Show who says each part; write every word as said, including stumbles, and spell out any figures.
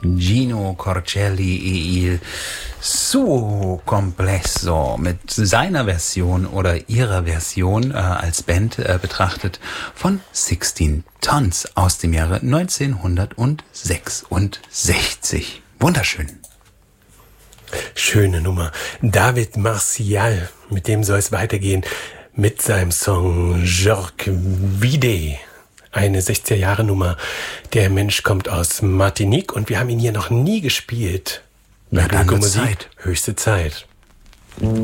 Speaker 1: Gino Corcelli e il suo complesso mit seiner Version oder ihrer Version äh, als Band äh, betrachtet von sixteen Tons aus dem Jahre neunzehnhundertsechsundsechzig. Wunderschön.
Speaker 2: Schöne Nummer. David Martial, mit dem soll es weitergehen, mit seinem Song Jorque Vide. Eine sechziger-Jahre-Nummer. Der Mensch kommt aus Martinique und wir haben ihn hier noch nie gespielt.
Speaker 1: Ja, dann
Speaker 2: Musik,
Speaker 1: wird's Zeit.
Speaker 2: Höchste Zeit.